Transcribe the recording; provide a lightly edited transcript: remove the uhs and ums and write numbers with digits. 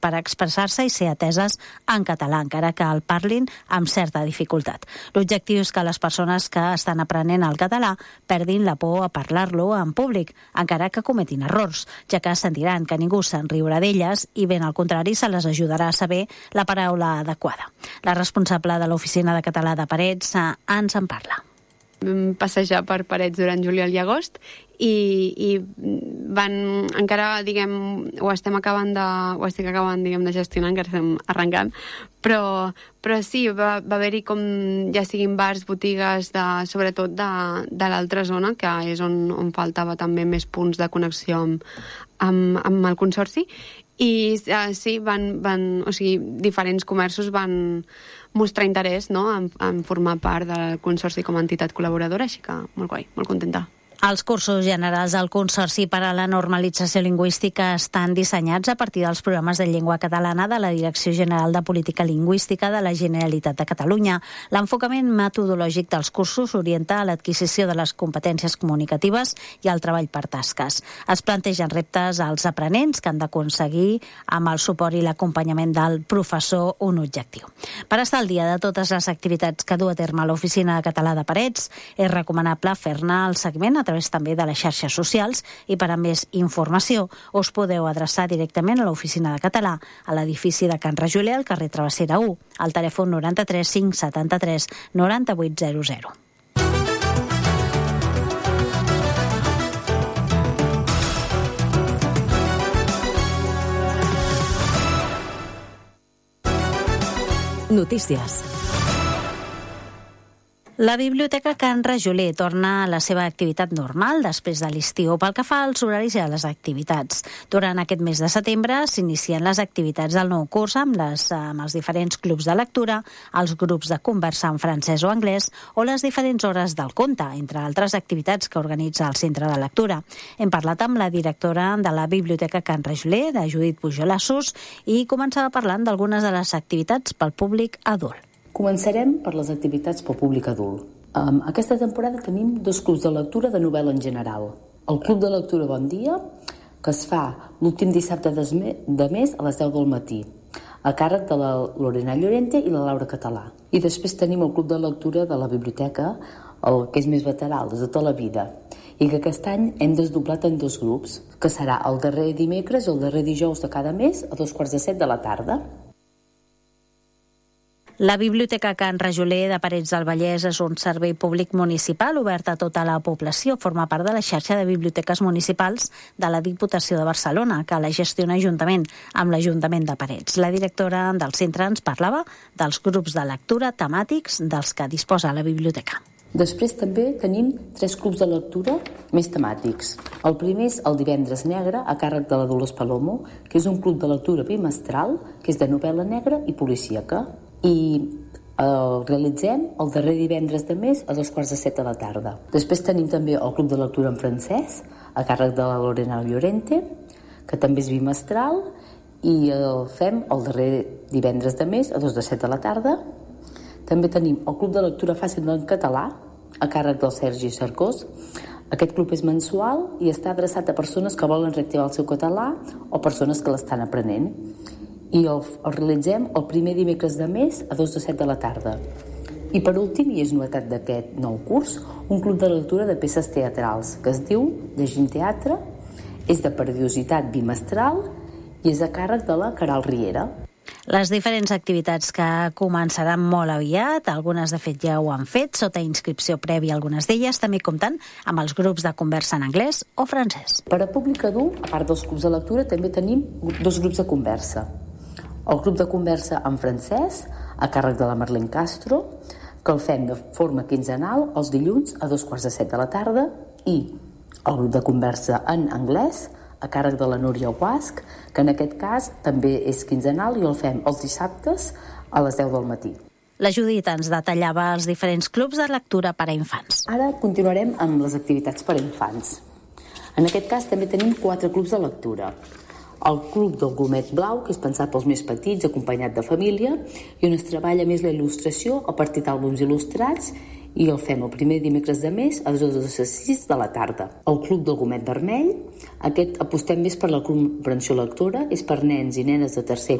per expressar-se i ser ateses en català, encara que el parlin amb certa dificultat. L'objectiu és que les persones que estan aprenent el català perdin la por a parlar-lo en públic, encara que cometin errors, ja que sentiran que ningú se'n riurà d'elles i, ben al contrari, se les ajudarà a saber la paraula adequada. La responsable de l'Oficina de Català de Parets ens en parla. Vam passejar per Parets durant juliol i agost i van, encara, diguem, ho estic acabant de gestionar, encara estem arrencant, però sí, va haver-hi com, ja siguin bars, botigues, sobretot de l'altra zona, que és on faltava també més punts de connexió amb el Consorci, i sí, diferents comerços van mostrar interès, no?, en formar part del Consorci com a entitat col·laboradora, així que molt guai, molt contenta. Els cursos generals del Consorci per a la Normalització Lingüística estan dissenyats a partir dels programes de llengua catalana de la Direcció General de Política Lingüística de la Generalitat de Catalunya. L'enfocament metodològic dels cursos s'orienta a l'adquisició de les competències comunicatives i al treball per tasques. Es plantegen reptes als aprenents que han d'aconseguir, amb el suport i l'acompanyament del professor, un objectiu. Per estar al dia de totes les activitats que du a terme l'Oficina de Català de Parets, és recomanable fer-ne el seguiment a través també de les xarxes socials, i per a més informació us podeu adreçar directament a l'Oficina de Català a l'edifici de Can Rajoler, al carrer Travessera 1, al telèfon 93 573 9800. Notícies. La Biblioteca Can Rajoler torna a la seva activitat normal després de l'estiu pel que fa als horaris i a les activitats. Durant aquest mes de setembre s'inicien les activitats del nou curs amb els diferents clubs de lectura, els grups de conversa en francès o anglès o les diferents hores del conte, entre altres activitats que organitza el Centre de Lectura. Hem parlat amb la directora de la Biblioteca Can Rajoler, de Judit Pujolassos, i començava parlant d'algunes de les activitats pel públic adult. Començarem per les activitats pel públic adult. Aquesta temporada tenim 2 clubs de lectura de novel·la en general. El Club de Lectura Bon Dia, que es fa l'últim dissabte de mes a les 10 del matí, a càrrec de la Lorena Llorente i la Laura Català. I després tenim el Club de Lectura de la Biblioteca, el que és més veterà, des de tota la vida, i que aquest any hem desdoblat en 2 grups, que serà el darrer dimecres i el darrer dijous de cada mes a 7:15 de la tarda. La Biblioteca Can Rajoler de Parets del Vallès és un servei públic municipal obert a tota la població. Forma part de la xarxa de biblioteques municipals de la Diputació de Barcelona, que la gestiona juntament amb l'Ajuntament de Parets. La directora del centre ens parlava dels grups de lectura temàtics dels que disposa la biblioteca. Després també tenim 3 clubs de lectura més temàtics. El primer és el Divendres Negre, a càrrec de la Dolors Palomo, que és un club de lectura bimestral, que és de novel·la negra i policíaca. I el realitzem el darrer divendres de mes a 7:15 de la tarda. Després tenim també el Club de Lectura en francès, a càrrec de la Lorena Llorente, que també és bimestral, i el fem el darrer divendres de mes a 2:07 de la tarda. També tenim el Club de Lectura Fàcil en català, a càrrec del Sergi Cercós. Aquest club és mensual i està adreçat a persones que volen reactivar el seu català o persones que l'estan aprenent. I el realitzem el primer dimecres de mes a 2:07 de la tarda. I per últim, i és novetat d'aquest nou curs, un club de lectura de peces teatrals que es diu Llegint Teatre, és de periodicitat bimestral i és a càrrec de la Caral Riera. Les diferents activitats que començaran molt aviat, algunes de fet ja ho han fet, sota inscripció prèvia algunes d'elles, també comptant amb els grups de conversa en anglès o francès. Per a públic adult, a part dels clubs de lectura, també tenim 2 grups de conversa. El grup de conversa en francès, a càrrec de la Marlene Castro, que el fem de forma quinzenal els dilluns a 2:15 de la tarda, i el grup de conversa en anglès, a càrec de la Núria Guasc, que en aquest cas també és quinzenal i el fem els dissabtes a les 10 del matí. La Judit ens detallava els diferents clubs de lectura per a infants. Ara continuarem amb les activitats per a infants. En aquest cas també tenim 4 clubs de lectura. El Club del Gomet Blau, que és pensat pels més petits, acompanyat de família, i on es treballa més la il·lustració a partir d'àlbums il·lustrats, i el fem el primer dimecres de mes a 2:06 de la tarda. El Club del Gomet Vermell, Aquest apostem més per la comprensió lectora, és per nens i nenes de tercer